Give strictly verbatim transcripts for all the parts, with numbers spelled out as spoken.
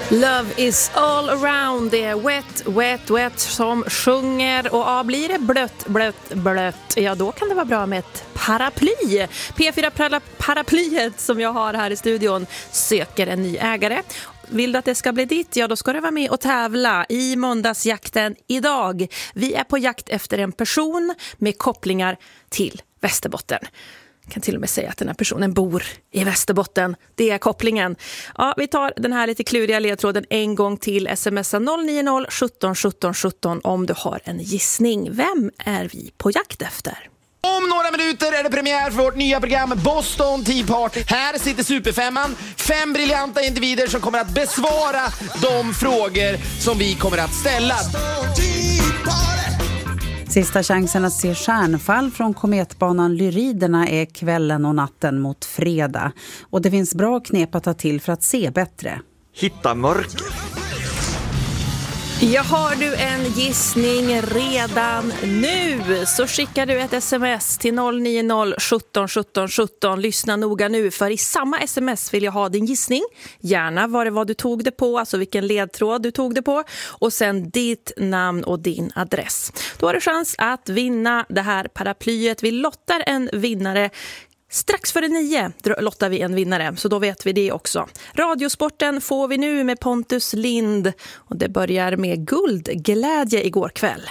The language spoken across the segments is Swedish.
Love is all around, det är Wet, Wet, Wet som sjunger. Och ja, blir det blött, blött, blött, ja då kan det vara bra med ett paraply. P fyra paraplyet som jag har här i studion söker en ny ägare. Vill du att det ska bli ditt, ja då ska du vara med och tävla i måndagsjakten idag. Vi är på jakt efter en person med kopplingar till Västerbotten. Jag kan till och med säga att den här personen bor i Västerbotten. Det är kopplingen. Ja, vi tar den här lite kluriga ledtråden en gång till. Smsa noll nio noll sjutton sjutton sjutton om du har en gissning. Vem är vi på jakt efter? Om några minuter är det premiär för vårt nya program Boston Tea Party. Här sitter Superfemman, fem briljanta individer som kommer att besvara de frågor som vi kommer att ställa. Sista chansen att se stjärnfall från kometbanan Lyriderna är kvällen och natten mot fredag. Och det finns bra knep att ta till för att se bättre. Hitta mörker. Ja, har du en gissning redan nu så skickar du ett sms till noll nio noll sjutton sjutton sjutton. Lyssna noga nu, för i samma sms vill jag ha din gissning. Gärna var det vad du tog det på, alltså vilken ledtråd du tog det på. Och sen ditt namn och din adress. Då har du chans att vinna det här paraplyet. Vi lottar en vinnare. Strax före nio lottar vi en vinnare, så då vet vi det också. Radiosporten får vi nu med Pontus Lind och det börjar med guldglädje igår kväll.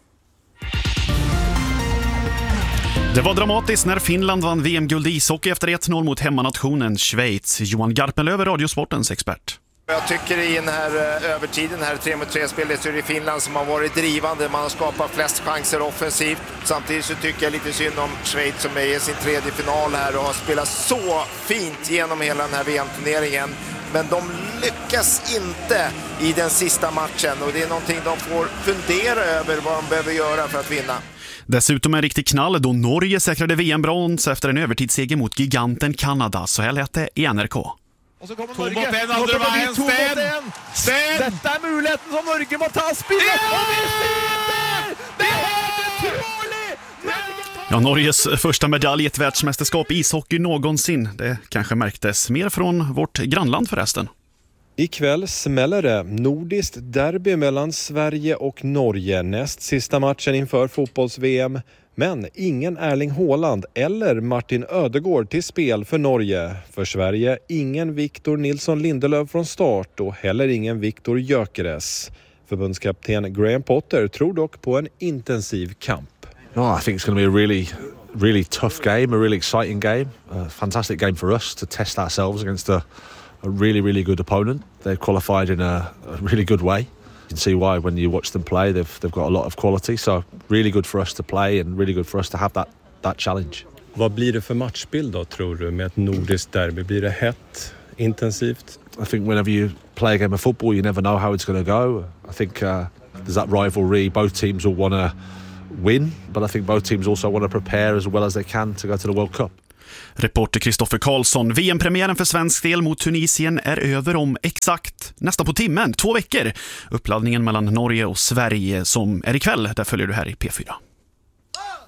Det var dramatiskt när Finland vann V M-guld i ishockey efter ett noll mot hemmanationen Schweiz. Johan Garpenlöv, Radiosportens expert. Jag tycker i den här övertiden, här tre mot tre-spelet, så är det Finland som har varit drivande. Man har skapat flest chanser offensivt. Samtidigt så tycker jag lite synd om Schweiz som är i sin tredje final här och har spelat så fint genom hela den här V M-turneringen. Men de lyckas inte i den sista matchen och det är någonting de får fundera över vad de behöver göra för att vinna. Dessutom en riktig knall då Norge säkrade V M-brons efter en övertidsseger mot giganten Kanada. Så här lät det i N R K. Och så kommer Norge. En, Norge kommer en, Sten. Sten. Detta är möjligheten som Norge må ta spel. Ja! Och vi sitter! Det är helt otroligt! Ja, Norges första medalj i ett världsmästerskap i ishockey någonsin. Det kanske märktes mer från vårt grannland förresten. Ikväll smäller det. Nordiskt derby mellan Sverige och Norge. Näst sista matchen inför fotbolls-V M. Men ingen Erling Haaland eller Martin Ödegård till spel för Norge. För Sverige ingen Victor Nilsson Lindelöf från start och heller ingen Victor Gyökeres. Förbundskapten Graham Potter tror dock på en intensiv kamp. No, I think it's going to be a really, really tough game, a really exciting game. A fantastic game for us to test ourselves against a, a really, really good opponent. They've qualified in a, a really good way. You can see why when you watch them play. They've they've got a lot of quality, so really good for us to play and really good for us to have that that challenge. Vad blir det för matchbild då, tror du, med ett nordiskt derby? Blir det hett, intensivt? I think whenever you play a game of football, you never know how it's going to go. I think uh, there's that rivalry. Both teams will want to win, but I think both teams also want to prepare as well as they can to go to the World Cup. Reporter Kristoffer Karlsson. V M-premiären för svensk del mot Tunisien är över om exakt nästan på timmen, två veckor. Uppladdningen mellan Norge och Sverige som är ikväll, där följer du här i P fyra.